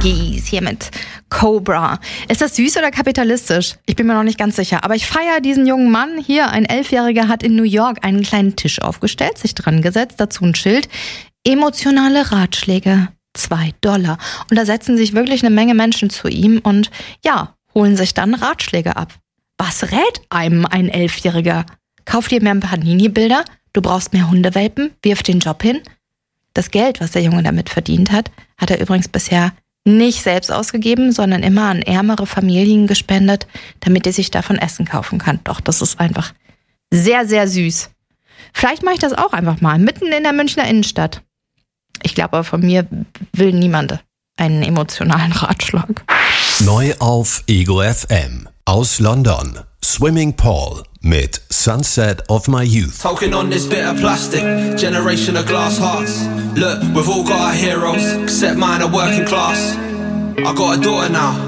Biggies hier mit Cobra. Ist das süß oder kapitalistisch? Ich bin mir noch nicht ganz sicher. Aber ich feiere diesen jungen Mann. Hier, ein 11-Jähriger hat in New York einen kleinen Tisch aufgestellt, sich dran gesetzt, dazu ein Schild. Emotionale Ratschläge, $2. Und da setzen sich wirklich eine Menge Menschen zu ihm und ja, holen sich dann Ratschläge ab. Was rät einem ein 11-Jähriger? Kauf dir mehr Panini-Bilder, du brauchst mehr Hundewelpen, wirf den Job hin. Das Geld, was der Junge damit verdient hat, hat er übrigens bisher nicht selbst ausgegeben, sondern immer an ärmere Familien gespendet, damit er sich davon Essen kaufen kann. Doch, das ist einfach sehr, sehr süß. Vielleicht mache ich das auch einfach mal, mitten in der Münchner Innenstadt. Ich glaube aber, von mir will niemand einen emotionalen Ratschlag. Neu auf Ego FM. Aus London. Swimming Pool mit Sunset of My Youth. Talking on this bit of plastic, generation of glass hearts. Look, we've all got our heroes, except mine are working class. I got a daughter now.